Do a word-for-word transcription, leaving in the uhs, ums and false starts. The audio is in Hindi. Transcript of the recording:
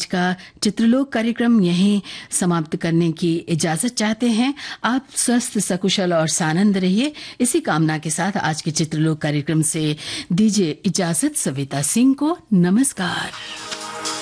का चित्रलोक कार्यक्रम यहीं समाप्त करने की इजाजत चाहते हैं। आप स्वस्थ, सकुशल और सानंद रहिए। इसी कामना के साथ आज के चित्रलोक कार्यक्रम से दीजिए इजाजत। सविता सिंह को नमस्कार।